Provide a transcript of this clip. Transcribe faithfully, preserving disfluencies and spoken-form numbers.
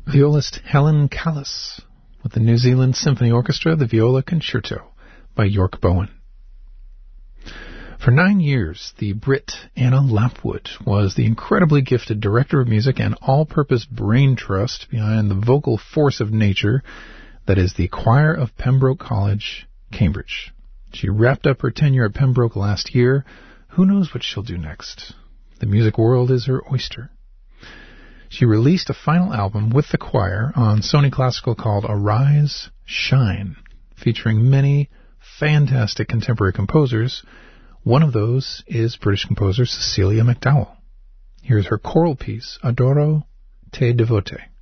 Violist Helen Callis with the New Zealand Symphony Orchestra, the Viola Concerto by York Bowen. For nine years, the Brit Anna Lapwood was the incredibly gifted director of music and all-purpose brain trust behind the vocal force of nature that is the choir of Pembroke College, Cambridge. She wrapped up her tenure at Pembroke last year. Who knows what she'll do next? The music world is her oyster. She released a final album with the choir on Sony Classical called Arise, Shine, featuring many fantastic contemporary composers. One of those is British composer Cecilia McDowell. Here's her choral piece, Adoro te devote.